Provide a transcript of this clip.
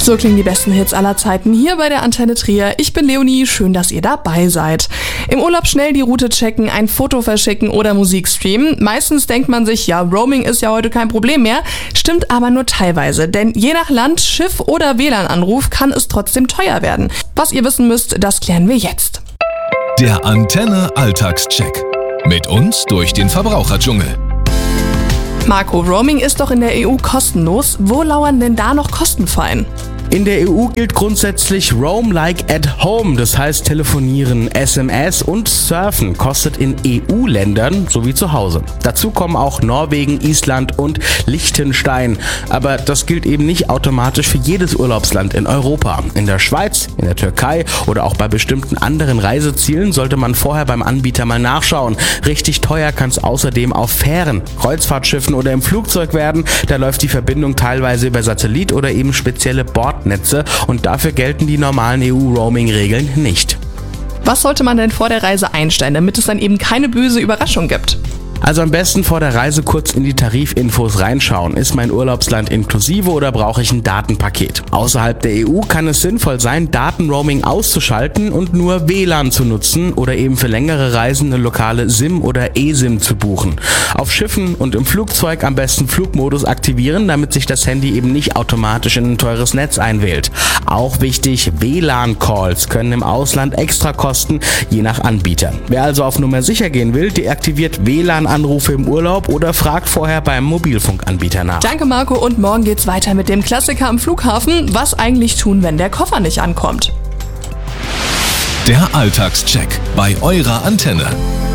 So klingen die besten Hits aller Zeiten hier bei der Antenne Trier. Ich bin Leonie, schön, dass ihr dabei seid. Im Urlaub schnell die Route checken, ein Foto verschicken oder Musik streamen. Meistens denkt man sich, ja, Roaming ist ja heute kein Problem mehr. Stimmt aber nur teilweise, denn je nach Land, Schiff oder WLAN-Anruf kann es trotzdem teuer werden. Was ihr wissen müsst, das klären wir jetzt. Der Antenne Alltagscheck. Mit uns durch den Verbraucherdschungel. Marco, Roaming ist doch in der EU kostenlos. Wo lauern denn da noch Kostenfallen? In der EU gilt grundsätzlich Roam like at home, das heißt telefonieren, SMS und surfen kostet in EU-Ländern sowie zu Hause. Dazu kommen auch Norwegen, Island und Liechtenstein. Aber das gilt eben nicht automatisch für jedes Urlaubsland in Europa. In der Schweiz, in der Türkei oder auch bei bestimmten anderen Reisezielen sollte man vorher beim Anbieter mal nachschauen. Richtig teuer kann es außerdem auf Fähren, Kreuzfahrtschiffen oder im Flugzeug werden. Da läuft die Verbindung teilweise über Satellit oder eben spezielle Bordnetze und dafür gelten die normalen EU-Roaming-Regeln nicht. Was sollte man denn vor der Reise einstellen, damit es dann eben keine böse Überraschung gibt? Also am besten vor der Reise kurz in die Tarifinfos reinschauen. Ist mein Urlaubsland inklusive oder brauche ich ein Datenpaket? Außerhalb der EU kann es sinnvoll sein, Datenroaming auszuschalten und nur WLAN zu nutzen oder eben für längere Reisen eine lokale SIM oder eSIM zu buchen. Auf Schiffen und im Flugzeug am besten Flugmodus aktivieren, damit sich das Handy eben nicht automatisch in ein teures Netz einwählt. Auch wichtig, WLAN-Calls können im Ausland extra kosten, je nach Anbieter. Wer also auf Nummer sicher gehen will, deaktiviert WLAN-Anrufe im Urlaub oder fragt vorher beim Mobilfunkanbieter nach. Danke Marco, und morgen geht's weiter mit dem Klassiker am Flughafen. Was eigentlich tun, wenn der Koffer nicht ankommt? Der Alltagscheck bei eurer Antenne.